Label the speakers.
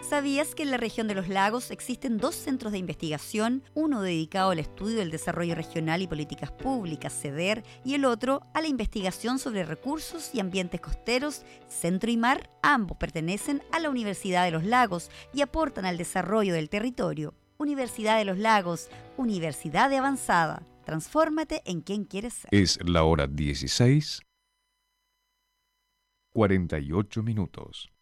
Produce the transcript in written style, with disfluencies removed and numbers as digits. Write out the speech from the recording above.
Speaker 1: ¿Sabías que en la región de los lagos existen 2 centros de investigación, uno dedicado al estudio del desarrollo regional y políticas públicas, CEDER, y el otro a la investigación sobre recursos y ambientes costeros, Centro y Mar? Ambos pertenecen a la Universidad de los Lagos y aportan al desarrollo del territorio. Universidad de los Lagos, universidad de avanzada. Transfórmate en quien quieres ser.
Speaker 2: Es la hora 16:48.